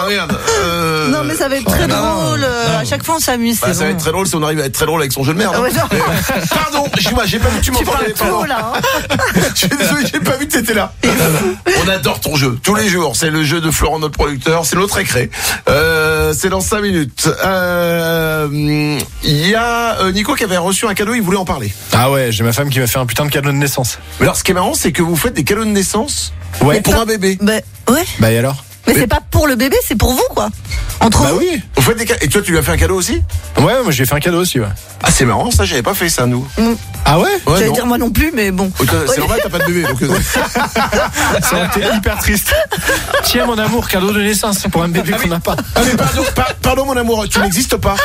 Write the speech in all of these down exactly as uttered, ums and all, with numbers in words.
Ah merde. Euh... Non mais ça va être très oh, drôle. non. Euh, à chaque fois on s'amuse. Bah, ça bon. va être très drôle si on arrive à être très drôle avec son jeu de merde. Hein. Ouais, Mais, pardon, excuse-moi, j'ai pas vu que tu m'entendais. Tu parles trop là. Hein. Je suis désolé, j'ai pas vu que t'étais là. On adore ton jeu tous les jours. C'est le jeu de Florent, notre producteur. C'est notre récré. Euh, c'est dans cinq minutes. Il euh, y a euh, Nico qui avait reçu un cadeau. Il voulait en parler. Ah ouais, j'ai ma femme qui m'a fait un putain de cadeau de naissance. Mais alors, ce qui est marrant, c'est que vous faites des cadeaux de naissance. Ouais. Pour un bébé. Bah ouais. Bah et alors? Mais, Mais- c'est pas pour le bébé, c'est pour vous quoi. Entre Bah vous. oui. Vous faites des ca- Et toi, tu lui as fait un cadeau aussi? Ouais, moi j'ai fait un cadeau aussi, ouais. Ah, c'est marrant, ça, j'avais pas fait ça, nous. Ah ouais? Ouais, J'allais non. dire moi non plus, mais bon. Oh, toi, c'est Ouais. normal, t'as pas de bébé. Donc, euh, Ça a été hyper triste. Tiens mon amour, cadeau de naissance pour un bébé qu'on n'a pas. Ah, mais pardon, par- pardon, mon amour, tu n'existes pas.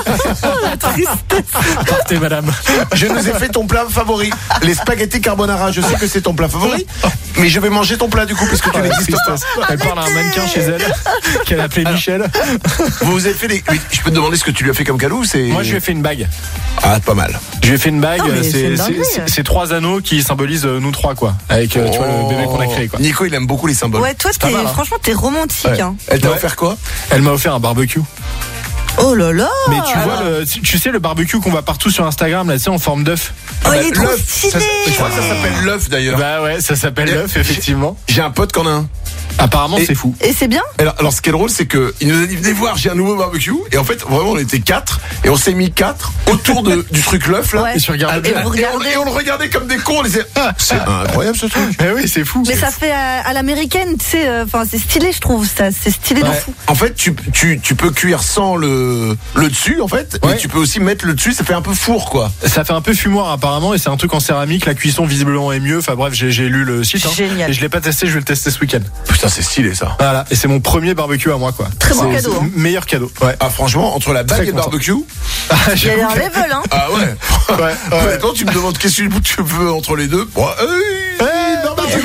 Partez madame. Je nous ai fait ton plat favori, les spaghettis carbonara. Je sais que c'est ton plat favori, mais je vais manger ton plat du coup parce que tu Oh, la n'existes pas. tristesse. Elle parle à un mannequin chez elle qu'elle a appelé Michel. Vous vous êtes fait des... Oui, je peux te demander ce que tu lui as fait comme cadeau ou c'est... Moi je lui ai fait une bague. Ah, pas mal. Je lui ai fait une bague, Non, mais c'est c'est une c'est- dinguerie. c'est- c'est trois anneaux qui symbolisent euh, nous trois quoi. Avec euh, tu vois le bébé qu'on a créé quoi. Nico, il aime beaucoup les symboles. Ouais, toi, pas t'es, mal, hein. franchement, t'es romantique. Ouais. Hein. Elle t'a Ouais. offert quoi? Elle m'a offert un barbecue. Oh là là. Mais tu vois le, tu, tu sais le barbecue qu'on voit partout sur Instagram là, tu sais en forme d'œuf. Oh, il est trop l'œuf, stylé. ça, je crois que ça s'appelle l'œuf d'ailleurs. Bah ouais, ça s'appelle Et- l'œuf effectivement. J'ai un pote qui en a un. Apparemment Et- c'est fou. Et c'est bien. Alors, alors, ce qui est drôle, c'est que il nous a dit venez voir, j'ai un nouveau barbecue. Et en fait, vraiment, on était quatre et on s'est mis quatre autour de, du truc l'œuf là. Ouais. Et tu regardes Et bien. vous Et on, regardez. et on le regardait comme des cons. On disait ah, c'est incroyable ce truc. Mais oui, c'est fou. Mais ça fait à, à l'américaine, tu sais. Enfin, c'est stylé, je trouve. Ça, c'est stylé de Ouais. fou. En fait, tu, tu, tu peux cuire sans le, le dessus, en fait. Ouais. Et tu peux aussi mettre le dessus, ça fait un peu four, quoi. Ça fait un peu fumoir apparemment et c'est un truc en céramique. La cuisson visiblement est mieux. Enfin bref, j'ai j'ai lu le site. hein. Génial. Et je l'ai pas testé, je vais le tester ce week-end. Putain, c'est stylé, ça. Voilà. Et c'est mon premier barbecue à moi quoi. Très bon C'est- cadeau, c'est hein. le meilleur cadeau. Ouais. Ah, franchement, entre la bague Très et le content. barbecue. Il y a un level, hein. Ah ouais. Ouais, ouais. Maintenant, tu me demandes qu'est-ce que tu veux entre les deux. Bon, hey, barbecue.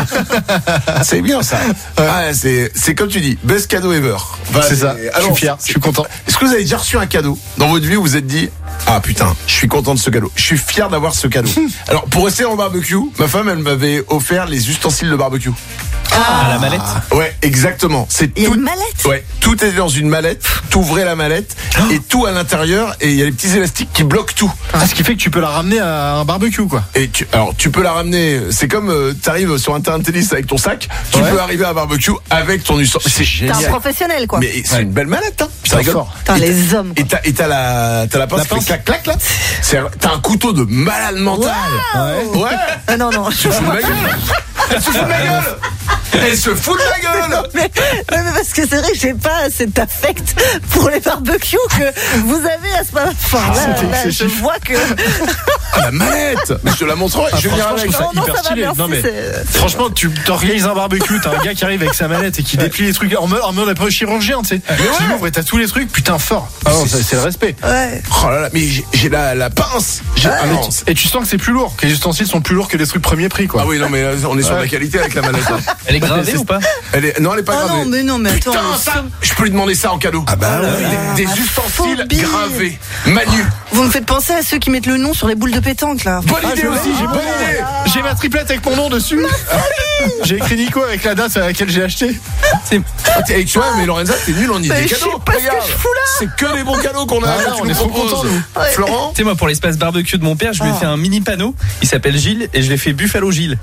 C'est bien, ça. Ah, c'est, c'est comme tu dis, best cadeau ever. Bah, C'est ça. Je alors, suis fier, c'est- je suis content. Est-ce que vous avez déjà reçu un cadeau dans votre vie où vous vous êtes dit ah putain, je suis content de ce cadeau. Je suis fier d'avoir ce cadeau. Alors pour rester en barbecue, ma femme elle m'avait offert les ustensiles de barbecue. À la mallette. Ouais, exactement. C'est Il y a tout. une mallette. Ouais, tout est dans une mallette. T'ouvrais la mallette et tout à l'intérieur et il y a les petits élastiques qui bloquent tout. Ah, ce qui fait que tu peux la ramener à un barbecue quoi. Et tu, alors tu peux la ramener. C'est comme euh, t'arrives sur un terrain de tennis avec ton sac. Tu Ouais. peux arriver à un barbecue avec ton ustensile. C'est T'es un génial. professionnel, quoi. Mais c'est Ouais. une belle mallette, hein. Putain, rigole. fort. Putain, Et les t'as- hommes, Et quoi. t'as, et t'as la, t'as la pince La qui fait pince. clac clac là. C'est, t'as un couteau de malade mental. Ouais. Ouais. Ah non, non. Tu te fous de ma gueule. Elle se fout de ma gueule. Elle se fout de ma gueule. Mais, mais parce que c'est vrai que j'ai pas cet affect pour les barbecues que vous avez à ce moment. Enfin, Ah, là, c'était là, je excessif. vois que. Ah, la mallette. Mais je te la montrerai. Ah, je vais venir franchement, avec. je trouve ça Non, non, hyper ça va, stylé. merci, Non, mais c'est- franchement, tu t'organises un barbecue, t'as un gars qui arrive avec sa mallette et qui déplie les trucs en mode, en mode après chirurgien, tu sais. Tu l'ouvres et t'as tous les trucs, putain, fort. Ah non, ça, c'est le respect. Ouais. Oh là là, mais j'ai, j'ai la, la pince. J'ai, ah, non. Et tu sens que c'est plus lourd, que les ustensiles sont plus lourds que les trucs premier prix, quoi. Ah oui, non, mais là, on est sur de la qualité avec la mallette. hein. Elle est gravée ou pas? Elle est, non, elle est pas Ah gravée. non, mais non, mais attends. Putain, mais ça, je peux lui demander ça en cadeau. Ah bah Des, des ma ustensiles phobie. gravés. Manu. Vous me faites penser à ceux qui mettent le nom sur les boules de pétanque, là. Bonne Ah, idée je aussi, l'ai. j'ai bonne idée. J'ai ma triplette avec mon nom dessus. J'ai écrit Nico avec la date à laquelle j'ai acheté. Ah, t'es- Et tu vois, mais Lorenza, t'es nul en idée Mais des je sais cadeaux. pas ce que Regarde, je fous là. c'est que des bons cadeaux qu'on a. Ah, que là, tu on nous est trop proposes. contents, nous. Ouais. Florent. Tu sais, moi, pour l'espace barbecue de mon père, je lui ai Ah. fait un mini panneau. Il s'appelle Gilles et je l'ai fait Buffalo Gilles.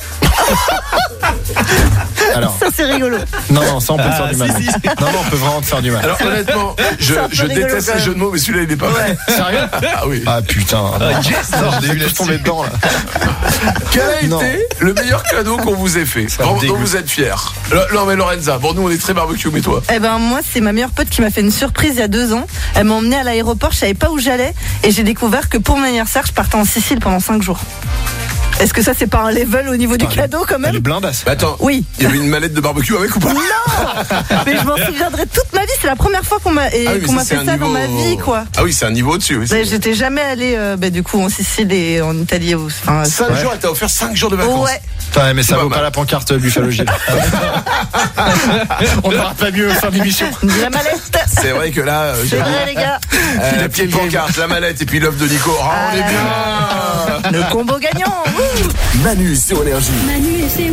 Alors, Ça, c'est rigolo. non, non, ça on peut te faire Ah, du mal. si, si. Non, non, on peut vraiment te faire du mal. Alors honnêtement, je, C'est un peu je rigolo, déteste quand les même. jeux de mots, mais celui-là il est pas mal. Sérieux? Ah oui. Ah putain. Ah, yes, Non, je l'ai j'ai eu tous là-dessus. tombé dedans là. Quel a Non. été le meilleur cadeau qu'on vous ait fait, me dont, dont dégoûte. vous êtes fiers? Le- Non mais Lorenza, bon nous on est très barbecue, mais toi? Eh ben moi c'est ma meilleure pote qui m'a fait une surprise il y a deux ans. Elle m'a emmenée à l'aéroport, je savais pas où j'allais et j'ai découvert que pour mon anniversaire je partais en Sicile pendant cinq jours. Est-ce que ça c'est pas un level au niveau du Putain, cadeau quand Elle est même? blindasse. Bah, attends, Oui. il y avait une mallette de barbecue avec ou pas? Non. Mais je m'en souviendrai toute ma vie. C'est la première fois qu'on m'a et Ah oui, mais qu'on m'a c'est fait un ça dans niveau- ma vie quoi. Ah oui, c'est un niveau au-dessus. Oui, Ouais, J'étais jamais allée euh, bah, du coup en Sicile et en Italie. ou- Enfin, cinq Ouais. jours, elle t'a offert cinq jours de vacances. ouais. Putain, mais ça Pas vaut mal. pas la pancarte Buffalo Gilles. On n'aura pas mieux fin d'émission. La mallette. C'est vrai que là, euh, C'est j'avoue, vrai les gars. euh, la petite pancarte, la mallette et puis l'œuf de Nico. Oh, on est bien. Le combo gagnant. Wouh. Manu sur Énergie. Manu et ses